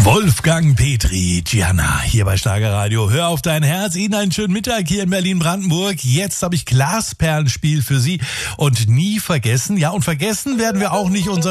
Wolfgang Petri, Gianna, hier bei Schlager Radio. Hör auf dein Herz. Ihnen einen schönen Mittag hier in Berlin-Brandenburg. Jetzt habe ich Glasperlenspiel für Sie und nie vergessen. Ja, und vergessen werden wir auch nicht unser